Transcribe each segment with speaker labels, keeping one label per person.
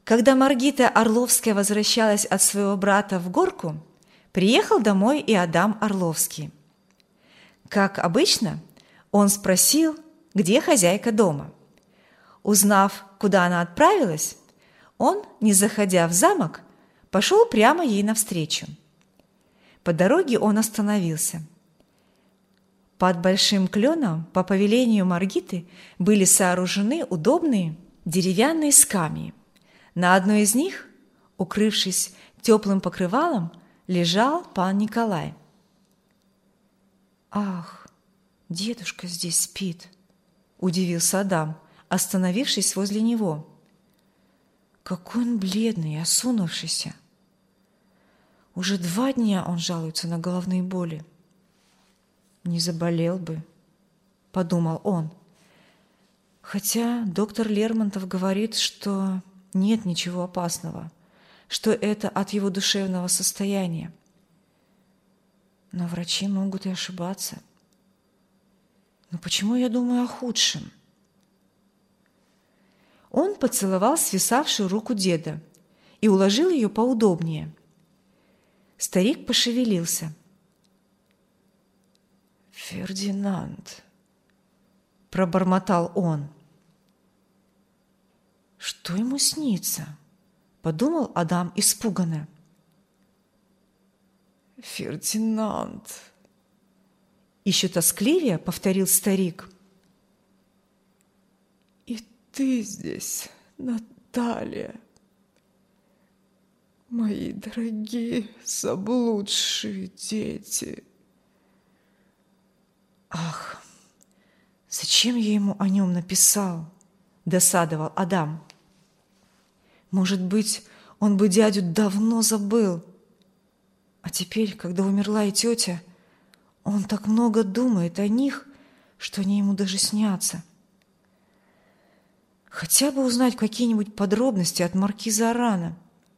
Speaker 1: Когда Маргита Орловская возвращалась от своего брата в Горку, приехал домой и Адам Орловский. Как обычно, он спросил, где хозяйка дома. Узнав, куда она отправилась, он, не заходя в замок, пошел прямо ей навстречу. По дороге он остановился. Под большим кленом по повелению Маргиты были сооружены удобные деревянные скамьи. На одной из них, укрывшись теплым покрывалом, лежал пан Николай. «Ах, дедушка здесь спит!» – удивился Адам, остановившись возле него. «Какой он бледный и осунувшийся! Уже 2 дня он жалуется на головные боли. Не заболел бы», – подумал он. «Хотя доктор Лермонтов говорит, что нет ничего опасного, что это от его душевного состояния. Но врачи могут и ошибаться. Но почему я думаю о худшем?» Он поцеловал свисавшую руку деда и уложил ее поудобнее. Старик пошевелился. «Фердинанд», – пробормотал он. «Что ему снится?» – подумал Адам испуганно. «Фердинанд», – еще тоскливее повторил старик. «И ты здесь, Наталья, мои дорогие заблудшие дети». «Ах, зачем я ему о нем написал?» – досадовал Адам. «Может быть, он бы дядю давно забыл. А теперь, когда умерла и тетя, он так много думает о них, что они ему даже снятся. Хотя бы узнать какие-нибудь подробности от маркиза Арана.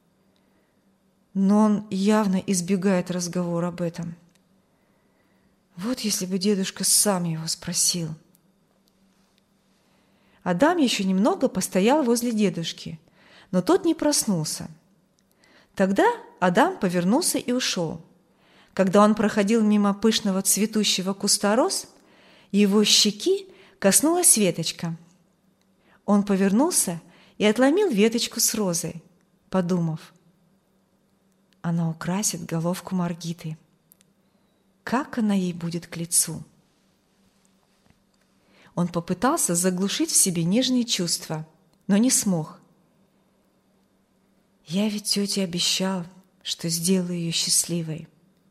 Speaker 1: Но он явно избегает разговора об этом. Вот если бы дедушка сам его спросил». Адам еще немного постоял возле дедушки, но тот не проснулся. Тогда Адам повернулся и ушел. Когда он проходил мимо пышного цветущего куста роз, его щеки коснулась веточка. Он повернулся и отломил веточку с розой, подумав: она украсит головку Маргиты. Как она ей будет к лицу? Он попытался заглушить в себе нежные чувства, но не смог. «Я ведь тете обещал, что сделаю ее счастливой»,